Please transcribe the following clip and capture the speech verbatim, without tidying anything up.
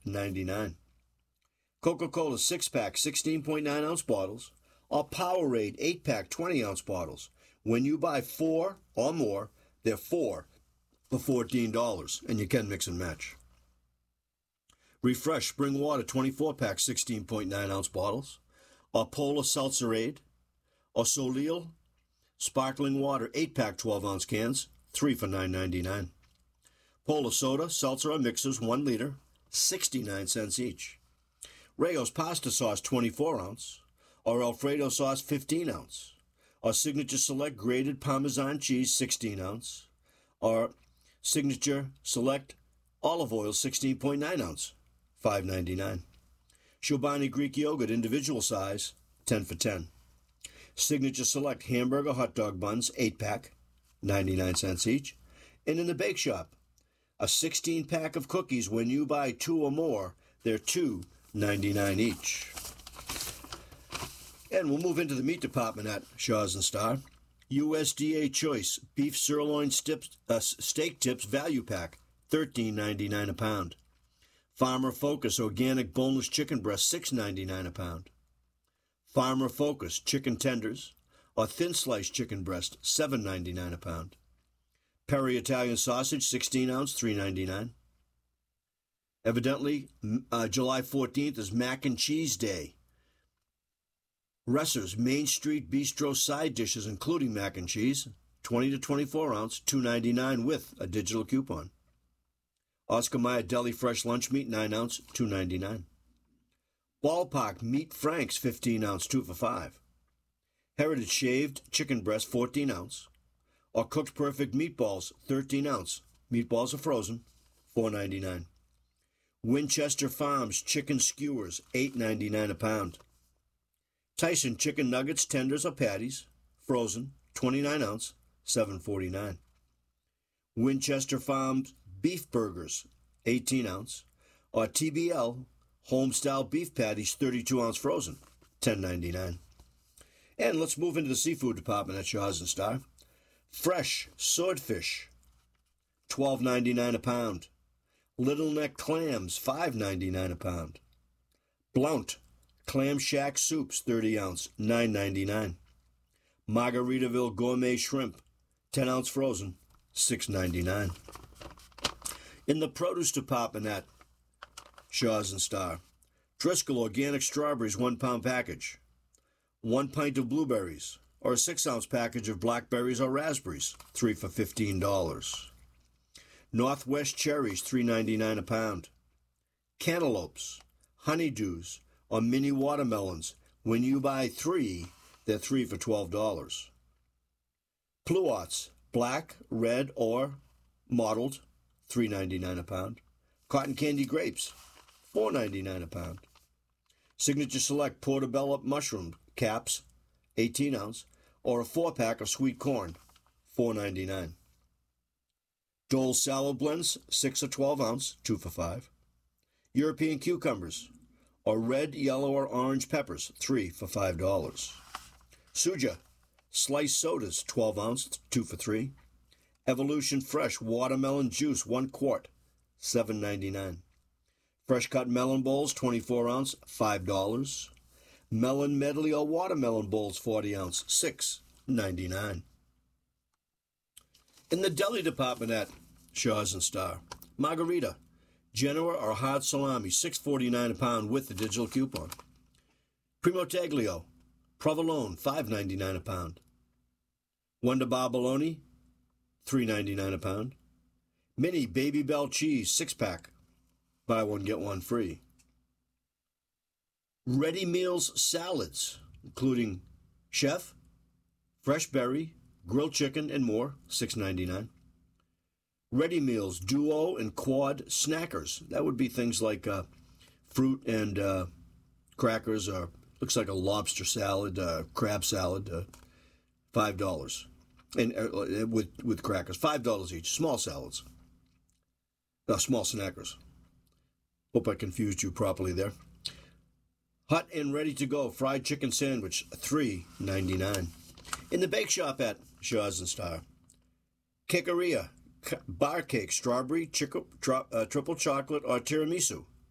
ninety-nine. Coca-Cola six-pack sixteen point nine ounce bottles or Powerade eight-pack twenty ounce bottles. When you buy four or more, they're four for fourteen dollars, and you can mix and match. Refresh Spring Water twenty-four pack sixteen point nine ounce bottles or Polar Seltzerade or Solil Sparkling Water eight-pack twelve ounce cans, three for nine ninety-nine. Polar Soda, Seltzer, or Mixers one liter, sixty-nine cents each. Rayo's Pasta Sauce twenty-four ounce or Alfredo Sauce fifteen ounce or Signature Select Grated Parmesan Cheese sixteen ounce or Signature Select Olive Oil sixteen point nine ounce, five ninety-nine. Chobani Greek Yogurt individual size, ten for ten. Signature Select Hamburger Hot Dog Buns eight-pack, ninety-nine cents each. And in the Bake Shop, a sixteen-pack of cookies. When you buy two or more, they're two ninety-nine each. And we'll move into the meat department at Shaw's and Star. U S D A Choice Beef Sirloin Stips, uh, Steak Tips Value Pack, thirteen ninety-nine a pound. Farmer Focus Organic Boneless Chicken Breast, six ninety-nine a pound. Farmer Focus Chicken Tenders or Thin Sliced Chicken Breast, seven ninety-nine a pound. Perry Italian Sausage, sixteen ounce, three ninety-nine. Evidently, uh, July fourteenth is Mac and Cheese Day. Resser's Main Street Bistro side dishes, including mac and cheese, twenty to twenty-four ounce, two ninety-nine with a digital coupon. Oscar Mayer Deli Fresh Lunch Meat, nine ounce, two ninety-nine. Ballpark Meat Franks, fifteen ounce, two for five. Heritage Shaved Chicken Breast, fourteen ounce. Or Cooked Perfect Meatballs, thirteen ounce. Meatballs are frozen, four ninety-nine. Winchester Farms Chicken Skewers, eight ninety-nine a pound. Tyson Chicken Nuggets, Tenders or Patties, frozen, twenty-nine ounce, seven forty-nine. Winchester Farms Beef Burgers, eighteen ounce. Or T B L Homestyle Beef Patties, thirty-two ounce frozen, ten ninety-nine. And let's move into the seafood department at Shaw's and Star. Fresh Swordfish, twelve ninety-nine a pound. Little Neck Clams, five ninety-nine a pound. Blount Clam Shack Soups, thirty ounce, nine ninety-nine. Margaritaville Gourmet Shrimp, ten ounce frozen, six ninety-nine. In the produce department at Shaw's and Star, Driscoll Organic Strawberries, one pound package. One pint of blueberries, or a six ounce package of blackberries or raspberries, three for fifteen dollars. Northwest Cherries, three ninety-nine a pound. Cantaloupes, honeydews, or mini watermelons. When you buy three, they're three for twelve dollars. Pluots, black, red, or mottled, three ninety-nine a pound. Cotton candy grapes, four ninety-nine a pound. Signature Select Portobello mushroom caps, eighteen ounce, or a four-pack of sweet corn, four ninety-nine. Dole salad blends, six or twelve ounce, two for five. European cucumbers, or red, yellow, or orange peppers, three for five dollars. Suja, sliced sodas, twelve ounce, two for three. Evolution Fresh watermelon juice, one quart, seven ninety-nine. Fresh cut melon bowls, twenty-four ounce, five dollars. Melon medley or watermelon bowls, forty ounce, six ninety-nine. In the deli department at Shaw's and Star, margarita, Genoa or hard salami, six forty-nine a pound with the digital coupon. Primo Taglio, provolone, five ninety-nine a pound. Wonder Bar bologna, three ninety-nine a pound. Mini Baby Bell cheese, six pack, buy one get one free. Ready Meals salads, including chef, fresh berry, grilled chicken, and more, six ninety-nine. Ready Meals duo and quad snackers. That would be things like uh, fruit and uh, crackers, or looks like a lobster salad, uh, crab salad, uh, five dollars, and uh, with with crackers, five dollars each. Small salads, uh, small snackers. Hope I confused you properly there. Hot and ready to go fried chicken sandwich, three ninety-nine. In the bake shop at Shaw's and Star, Cakeria bar cake, strawberry, chico, tro, uh, triple chocolate, or tiramisu,